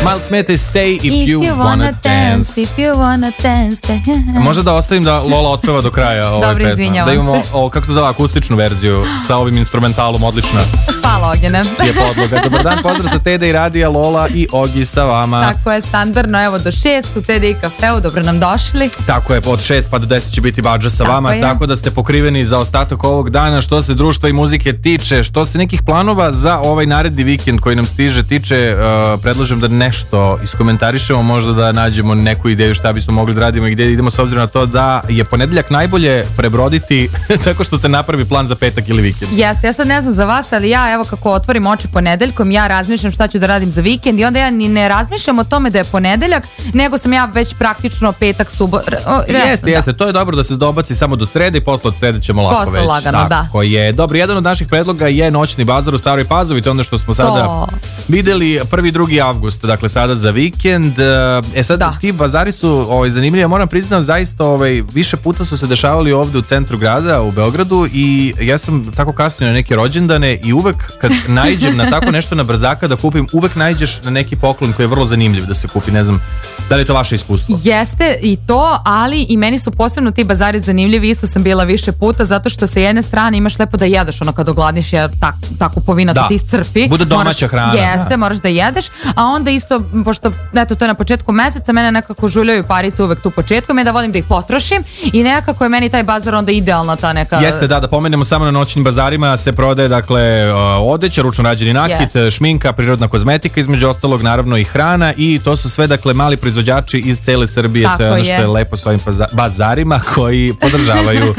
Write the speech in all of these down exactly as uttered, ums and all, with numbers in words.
Miles Smith is Stay If, if You, you Wanna, wanna dance. dance If You Wanna Dance. Možda da ostavim da Lola otpeva do kraja ovaj Dobro, pesma. Da imamo, o, kako se zove, akustičnu verziju sa ovim instrumentalom, odlična. Hvala, Ognjene. Je podloga. Dobar dan, pozdrav sa Tede i Radija, Lola i Ogi sa vama. Tako je, standardno, evo do šest u Tede i kafeu, dobro nam došli. Tako je, od šest pa do deset će biti Badža sa tako vama, je. Tako da ste pokriveni za ostatak ovog dana što se društva i muzike tiče. Što se nekih planova za ovaj naredni vikend koji nam stiže tiče, uh, predlažem da nešto iskomentarišemo, možda da nađemo neku ideju šta bismo mogli da radimo i gdje idemo, s obzirom na to da je ponedeljak najbolje prebroditi tako što se napravi plan za petak ili vikend. Jeste, ja sad ne znam za vas, ali ja evo kako otvorim oči ponedeljkom, ja razmišljam šta ću da radim za vikend i onda ja ni ne razmišljam o tome da je ponedeljak, nego sam ja već praktično petak, subot. Jeste, da. jeste, to je dobro da se dobaci samo do srede i posle od srede ćemo lako posle već. Lagano, tako da. je. Dobro, jedan od naših predloga je noćni bazar u Staroj Pazovi, to je ono što smo sada to. videli prvi i drugi avgust, dakle sada za vikend. E sad da. Ti bazari su ovaj, zanimljivi, ja moram priznam zaista ovaj, više puta su se dešavali ovde u centru grada, u Beogradu i ja sam tako kasnio na neke rođendane i uvek kad naiđem na tako nešto na brzaka da kupim, uvek naiđeš na neki poklon koji je vrlo zanimljiv da se kupi, ne znam da li je to vaše iskustvo. Jeste i to, ali i meni su posebno ti bazari zanimljivi, isto sam bila više puta zato što sa jedne strane imaš lepo da jedeš ono kad ogladniš, jer tak, ta kupovina da. to ti iscrpi. Bude domaća moraš, hrana. Jeste, da. moraš da jedeš, a onda isto, pošto eto to je na početku meseca, mene nekako žuljaju parice uvek tu početkom, ja da volim da ih potrošim i nekako je meni taj bazar onda idealna ta neka... Jeste, da, da pomenemo samo na noćnim bazarima se prodaje, dakle, odeća, ručno rađeni nakit, yes. šminka, prirodna kozmetika, između ostalog naravno i hrana i to su sve, dakle, mali proizvođači iz cele Srbije. Tako to je ono što je, je lepo s ovim bazarima koji podržavaju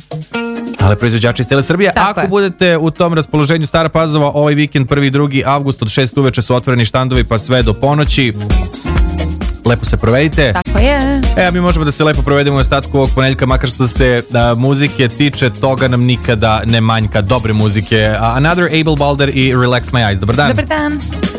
ali proizvođači iz cele Srbije. Tako Ako je. budete u tom raspoloženju, Stara Pazova, ovaj vikend prvi i drugi avgust od šest uveče su otvoreni štandovi pa sve do ponoći. Lepo se provedite. Tako je. E, a mi možemo da se lepo provedemo u ostatku ovog ponedeljka, makar što se da, muzike tiče, toga nam nikada ne manjka, dobre muzike. Uh, Another Abel Balder i Relax My Eyes. Dobar dan. Dobar dan.